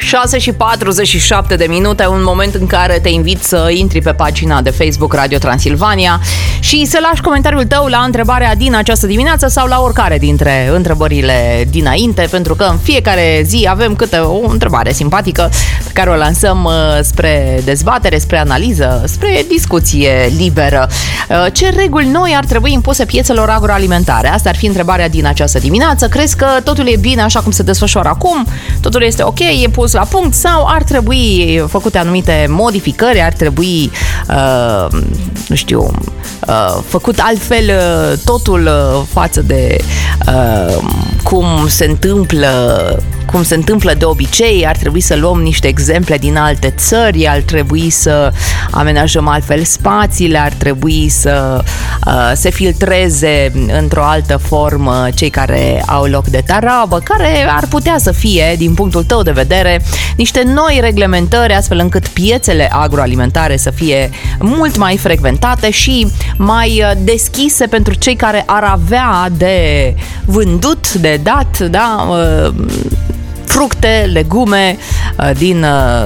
6:47, un moment în care te invit să intri pe pagina de Facebook Radio Transilvania și să lași comentariul tău la întrebarea din această dimineață sau la oricare dintre întrebările dinainte, pentru că în fiecare zi avem câte o întrebare simpatică pe care o lansăm spre dezbatere, spre analiză, spre discuție liberă. Ce reguli noi ar trebui impuse piețelor agroalimentare? Asta ar fi întrebarea din această dimineață. Crezi că totul e bine așa cum se desfășoară acum? Totul este ok? E pus la punct? Sau ar trebui făcute anumite modificări? Ar trebui, făcut altfel totul față de cum se întâmplă de obicei? Ar trebui să luăm niște exemple din alte țări? Ar trebui să amenajăm altfel spațiile? Ar trebui să se filtreze într-o altă formă cei care au loc de tarabă? Care ar putea să fie, din punctul tău de vedere, niște noi reglementări astfel încât piețele agroalimentare să fie mult mai frecventate și mai deschise pentru cei care ar avea de vândut, de dat, da, fructe, legume din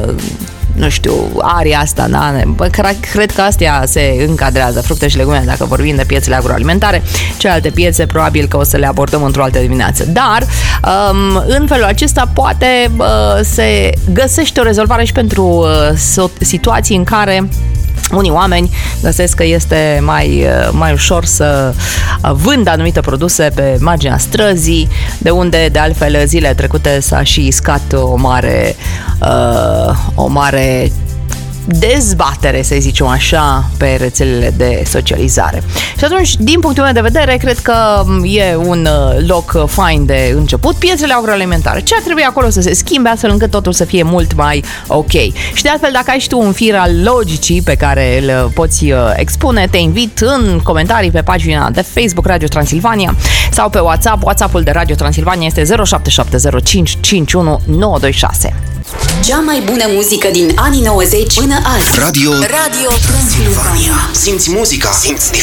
aria asta, da? Cred că astea se încadrează, fructe și legume, dacă vorbim de piețele agroalimentare. Celelalte piețe probabil că o să le abordăm într-o altă dimineață. Dar în felul acesta poate se găsește o rezolvare și pentru situații în care unii oameni găsesc că este mai ușor să vândă anumite produse pe marginea străzii, de unde, de altfel, zilele trecute s-a și iscat o mare dezbatere, să zicem așa, pe rețelele de socializare. Și atunci, din punctul meu de vedere, cred că e un loc fain de început. Piețele agroalimentare. Ce ar trebui acolo să se schimbe astfel încât totul să fie mult mai ok? Și de altfel, dacă ai și tu un fir al logicii pe care îl poți expune, te invit în comentarii pe pagina de Facebook Radio Transilvania sau pe WhatsApp. WhatsApp-ul de Radio Transilvania este 0770551926. Cea mai bună muzică din anii 90 până azi. Radio Transilvania. Simți muzica, simți